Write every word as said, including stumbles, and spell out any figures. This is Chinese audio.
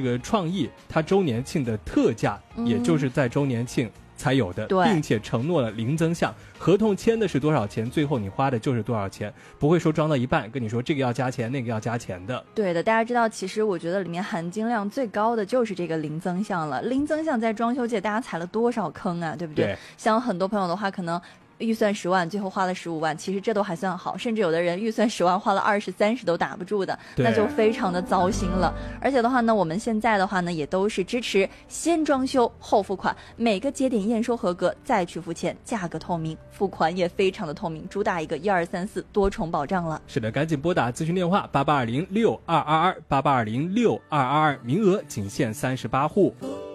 个创意它周年庆的特价、嗯、也就是在周年庆才有的，并且承诺了零增项，合同签的是多少钱，最后你花的就是多少钱，不会说装到一半跟你说这个要加钱那个要加钱的。 对的，大家知道其实我觉得里面含金量最高的就是这个零增项了。零增项在装修界大家踩了多少坑啊，对不对？对，像很多朋友的话可能预算十万最后花了十五万，其实这都还算好，甚至有的人预算十万花了二十三十都打不住的，那就非常的糟心了。而且的话呢，我们现在的话呢也都是支持先装修后付款，每个节点验收合格再去付钱，价格透明，付款也非常的透明，主打一个一二三四多重保障了。 是的，赶紧拨打咨询电话八八二零六二二二八八二零六二二二，名额仅限三十八户。